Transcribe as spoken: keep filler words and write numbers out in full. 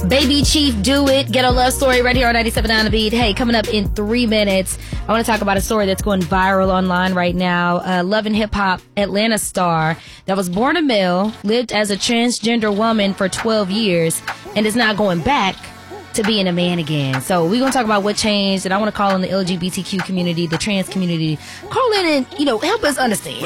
Baby Chief, Do It, Ghetto Love Story right here on ninety-seven point nine The Beat. Hey, coming up in three minutes, I want to talk about a story that's going viral online right now. Uh, Love and Hip Hop Atlanta star that was born a male, lived as a transgender woman for twelve years, and is now going back to being a man again. So we're going to talk about what changed, and I want to call on the L G B T Q community, the trans community. Call in and, you know, help us understand.